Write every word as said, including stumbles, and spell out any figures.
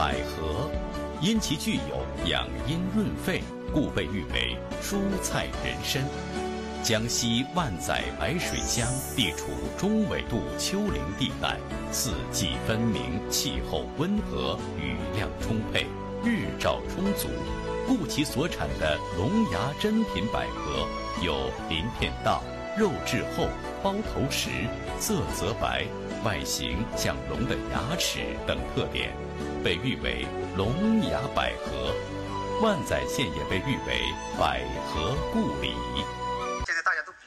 百合，因其具有养阴润肺，故被誉为蔬菜人参。江西万载白水乡地处中纬度丘陵地带，四季分明，气候温和，雨量充沛，日照充足，故其所产的龙牙珍品百合有鳞片大、肉质厚、包头实、色泽白、外形像龙的牙齿等特点，被誉为龙牙百合。万载县也被誉为百合故里。